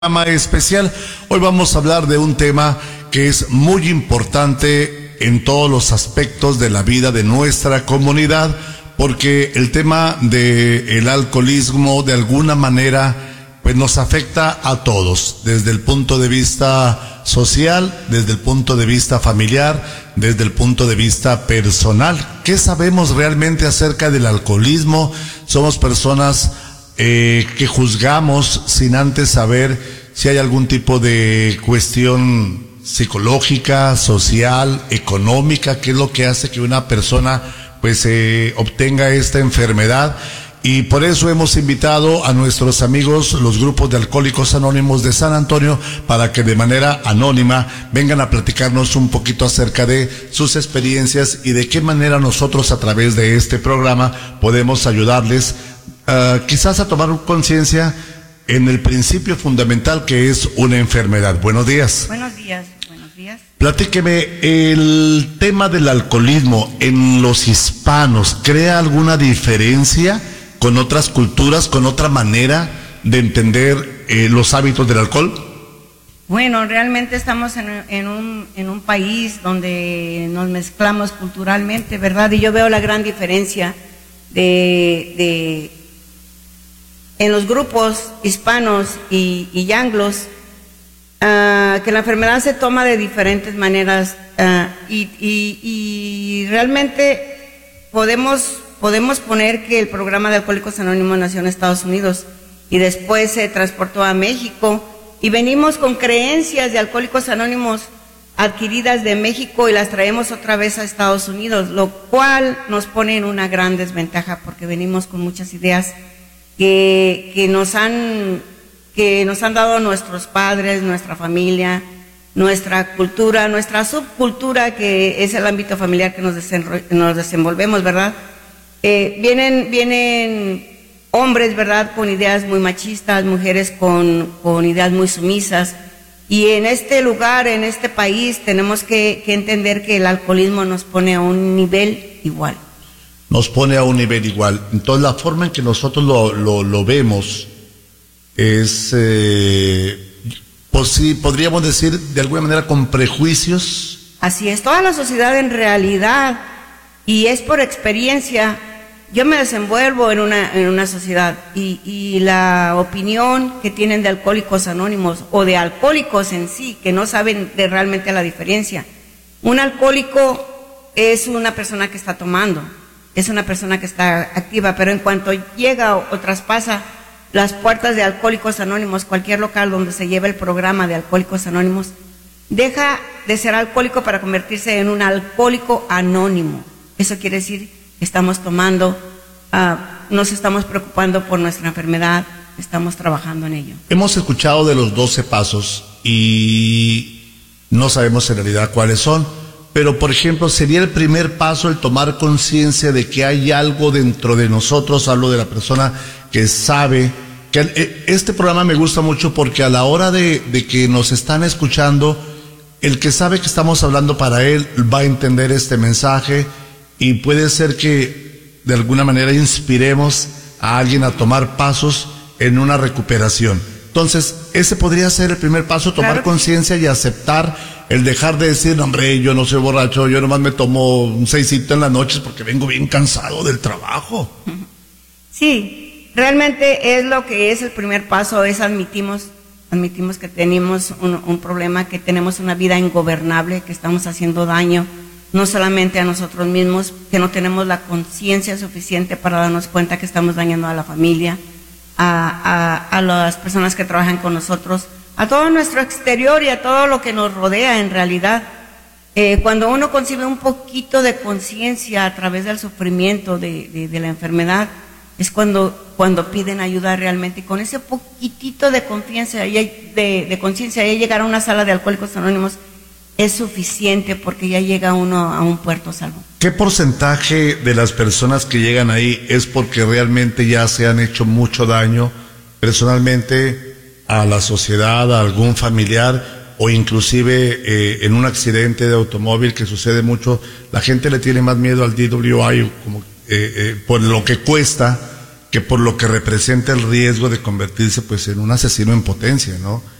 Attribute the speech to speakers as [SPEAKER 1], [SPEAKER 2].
[SPEAKER 1] Programa especial. Hoy vamos a hablar de un tema que es muy importante en todos los aspectos de la vida de nuestra comunidad, porque el tema del alcoholismo de alguna manera pues nos afecta a todos, desde el punto de vista social, desde el punto de vista familiar, desde el punto de vista personal. ¿Qué sabemos realmente acerca del alcoholismo? Somos personas que juzgamos sin antes saber si hay algún tipo de cuestión psicológica, social, económica, qué es lo que hace que una persona pues obtenga esta enfermedad. Y por eso hemos invitado a nuestros amigos, los grupos de Alcohólicos Anónimos de San Antonio, para que de manera anónima vengan a platicarnos un poquito acerca de sus experiencias y de qué manera nosotros a través de este programa podemos ayudarles quizás a tomar conciencia en el principio fundamental que es una enfermedad. Buenos días.
[SPEAKER 2] Buenos días, buenos días.
[SPEAKER 1] Platíqueme, el tema del alcoholismo en los hispanos, ¿crea alguna diferencia con otras culturas, con otra manera de entender los hábitos del alcohol?
[SPEAKER 2] Bueno, realmente estamos en un país donde nos mezclamos culturalmente, ¿verdad? Y yo veo la gran diferencia en los grupos hispanos y anglos, que la enfermedad se toma de diferentes maneras, y realmente podemos poner que el programa de Alcohólicos Anónimos nació en Estados Unidos y después se transportó a México, y venimos con creencias de Alcohólicos Anónimos adquiridas de México y las traemos otra vez a Estados Unidos, lo cual nos pone en una gran desventaja porque venimos con muchas ideas que nos han dado nuestros padres, nuestra familia, nuestra cultura, nuestra subcultura, que es el ámbito familiar que nos desenvolvemos, ¿verdad? Vienen hombres, ¿verdad?, con ideas muy machistas, mujeres con ideas muy sumisas, y en este lugar, en este país, tenemos que entender que el alcoholismo nos pone a un nivel igual.
[SPEAKER 1] Nos pone a un nivel igual. Entonces la forma en que nosotros lo vemos es, pues sí, podríamos decir de alguna manera con prejuicios.
[SPEAKER 2] Así es, toda la sociedad en realidad, y es por experiencia, yo me desenvuelvo en una sociedad, y la opinión que tienen de Alcohólicos Anónimos o de alcohólicos en sí, que no saben de realmente la diferencia. Un alcohólico es una persona que está tomando, es una persona que está activa, pero en cuanto llega o traspasa las puertas de Alcohólicos Anónimos, cualquier local donde se lleve el programa de Alcohólicos Anónimos, deja de ser alcohólico para convertirse en un alcohólico anónimo. Eso quiere decir que estamos tomando, nos estamos preocupando por nuestra enfermedad, estamos trabajando en ello.
[SPEAKER 1] Hemos escuchado de los 12 pasos y no sabemos en realidad cuáles son. Pero, por ejemplo, sería el primer paso el tomar conciencia de que hay algo dentro de nosotros. Hablo de la persona que sabe que este programa me gusta mucho porque a la hora de que nos están escuchando, el que sabe que estamos hablando para él va a entender este mensaje, y puede ser que de alguna manera inspiremos a alguien a tomar pasos en una recuperación. Entonces, ese podría ser el primer paso, tomar
[SPEAKER 2] claro,
[SPEAKER 1] conciencia y aceptar el dejar de decir, no, hombre, yo no soy borracho, yo nomás me tomo un 6 en las noches porque vengo bien cansado del trabajo.
[SPEAKER 2] Sí, realmente es lo que es el primer paso, es admitimos que tenemos un problema, que tenemos una vida ingobernable, que estamos haciendo daño, no solamente a nosotros mismos, que no tenemos la conciencia suficiente para darnos cuenta que estamos dañando a la familia, a las personas que trabajan con nosotros, a todo nuestro exterior y a todo lo que nos rodea en realidad. Cuando uno concibe un poquito de conciencia a través del sufrimiento de la enfermedad, es cuando piden ayuda realmente, y con ese poquitito de confianza de conciencia, ya llegar a una sala de Alcohólicos Anónimos es suficiente, porque ya llega uno a un puerto salvo.
[SPEAKER 1] ¿Qué porcentaje de las personas que llegan ahí es porque realmente ya se han hecho mucho daño personalmente a la sociedad, a algún familiar, o inclusive en un accidente de automóvil que sucede mucho? La gente le tiene más miedo al DWI como, por lo que cuesta, que por lo que representa el riesgo de convertirse pues en un asesino en potencia, ¿no?